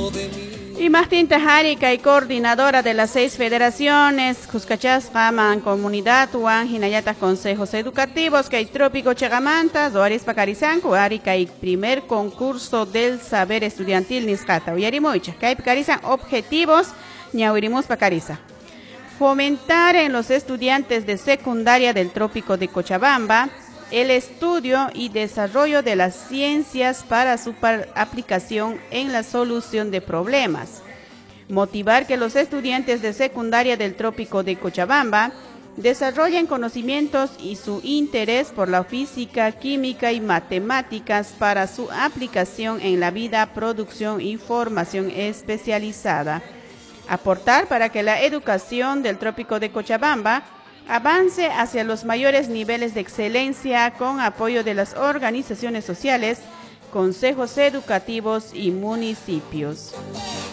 Y Martín Tajarica, y coordinadora de las 6 federaciones, Cuscachas, Gaman, Comunidad, Juan, Hinayata, Consejos Educativos, que hay Trópico Chegamanta, Doaris Pacarizán, Cuarica, y primer concurso del saber estudiantil Niscata, Uyarimoicha, que hay Pacarizán, objetivos, Ñahuirimus Pacariza. Fomentar en los estudiantes de secundaria del Trópico de Cochabamba el estudio y desarrollo de las ciencias para su aplicación en la solución de problemas. Motivar que los estudiantes de secundaria del Trópico de Cochabamba desarrollen conocimientos y su interés por la física, química y matemáticas para su aplicación en la vida, producción y formación especializada. Aportar para que la educación del Trópico de Cochabamba avance hacia los mayores niveles de excelencia con apoyo de las organizaciones sociales, consejos educativos y municipios.